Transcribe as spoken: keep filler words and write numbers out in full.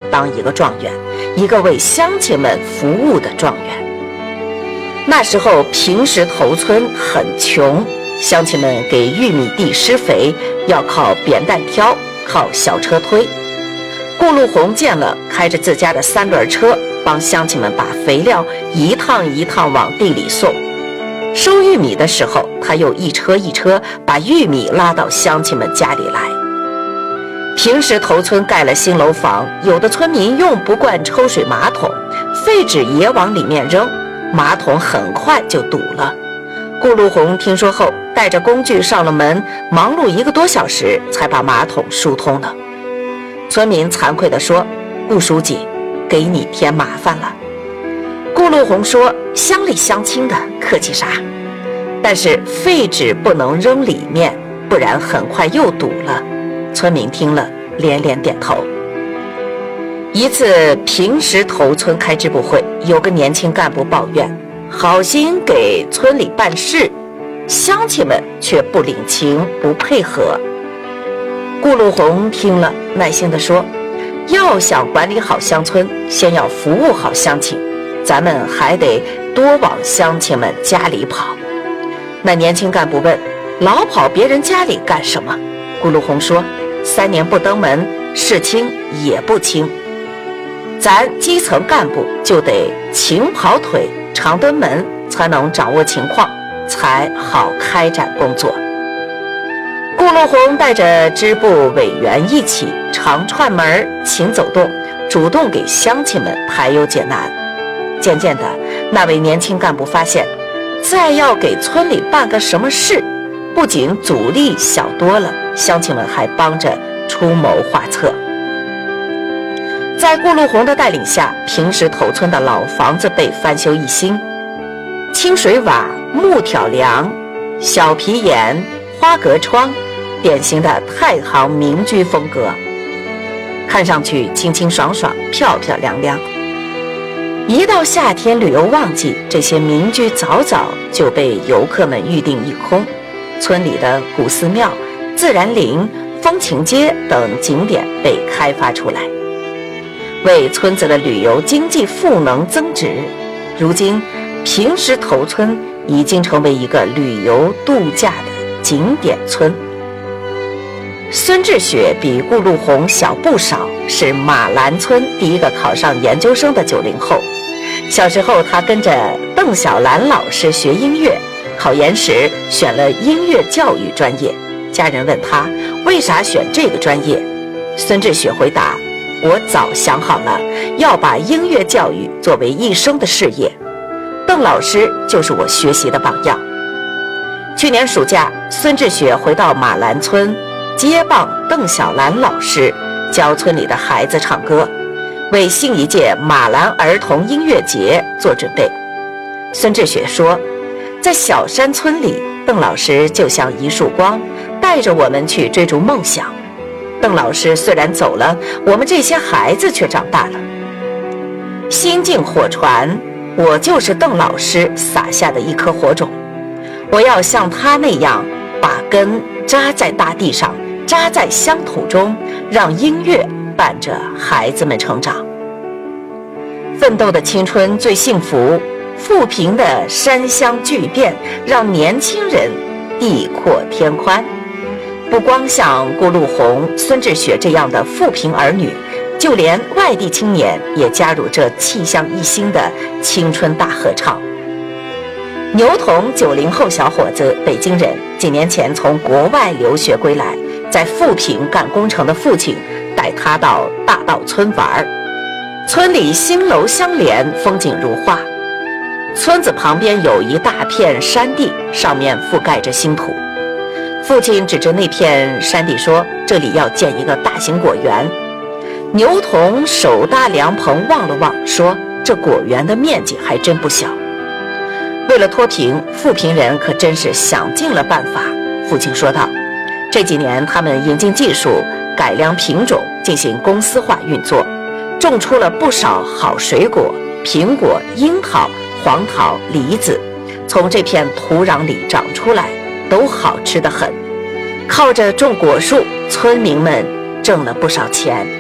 当一个状元，一个为乡亲们服务的状元。那时候平石头村很穷，乡亲们给玉米地施肥要靠扁担挑，靠小车推。顾陆鸿见了，开着自家的三轮车，帮乡亲们把肥料一趟一趟往地里送。收玉米的时候，他又一车一车把玉米拉到乡亲们家里来。平石头村盖了新楼房，有的村民用不惯抽水马桶，废纸也往里面扔，马桶很快就堵了。顾陆鸿听说后，带着工具上了门，忙碌一个多小时才把马桶疏通了。村民惭愧地说：“顾书记，给你添麻烦了。”顾陆鸿说：“乡里乡亲的，客气啥？但是废纸不能扔里面，不然很快又堵了。”村民听了连连点头。一次平石头村开支部会，有个年轻干部抱怨，好心给村里办事，乡亲们却不领情不配合。顾陆鸿听了耐心地说：“要想管理好乡村，先要服务好乡亲，咱们还得多往乡亲们家里跑。”那年轻干部问：“老跑别人家里干什么？”顾陆鸿说：“三年不登门，事轻也不轻。咱基层干部就得勤跑腿，常登门，才能掌握情况，才好开展工作。”顾陆鸿带着支部委员一起常串门勤走动，主动给乡亲们排忧解难。渐渐的，那位年轻干部发现，再要给村里办个什么事，不仅阻力小多了，乡亲们还帮着出谋划策。在顾陆鸿的带领下，平石头村的老房子被翻修一新，清水瓦、木挑梁、小皮檐、花格窗，典型的太行民居风格，看上去清清爽爽、漂漂亮亮。一到夏天旅游旺季，这些民居早早就被游客们预订一空。村里的古寺庙、自然林、风情街等景点被开发出来，为村子的旅游经济赋能增值。如今平石头村已经成为一个旅游度假的景点村。孙志雪比顾陆鸿小不少，是马兰村第一个考上研究生的九零后。小时候他跟着邓小兰老师学音乐，考研时选了音乐教育专业。家人问他为啥选这个专业，孙志雪回答：“我早想好了，要把音乐教育作为一生的事业。邓老师就是我学习的榜样。”去年暑假，孙志雪回到马兰村，接棒邓小兰老师，教村里的孩子唱歌，为新一届马兰儿童音乐节做准备。孙志雪说，在小山村里，邓老师就像一束光，带着我们去追逐梦想。邓老师虽然走了，我们这些孩子却长大了。心境火传，我就是邓老师撒下的一颗火种，我要像他那样把根扎在大地上，扎在乡土中，让音乐伴着孩子们成长。奋斗的青春最幸福，富平的山乡巨变，让年轻人地阔天宽。不光像顾陆鸿、孙志雪这样的富平儿女，就连外地青年也加入这气象一新的青春大合唱。牛童九零后小伙子，北京人，几年前从国外留学归来，在富平干工程的父亲带他到大道村玩。村里新楼相连，风景如画。村子旁边有一大片山地，上面覆盖着新土。父亲指着那片山地说，这里要建一个大型果园。牛童手搭凉棚望了望，说，这果园的面积还真不小。为了脱贫，富平人可真是想尽了办法。父亲说道，这几年他们引进技术，改良品种，进行公司化运作，种出了不少好水果，苹果、樱桃、黄桃、梨子，从这片土壤里长出来，都好吃得很。靠着种果树，村民们挣了不少钱。